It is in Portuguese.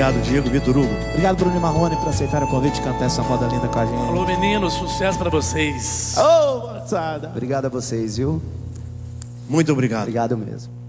Obrigado, Diego, Vitor Hugo. Obrigado, Bruno e Marrone, por aceitar o convite de cantar essa moda linda com a gente. Alô, meninos, sucesso pra vocês. Ô, moçada. Obrigado a vocês, viu? Muito obrigado. Obrigado mesmo.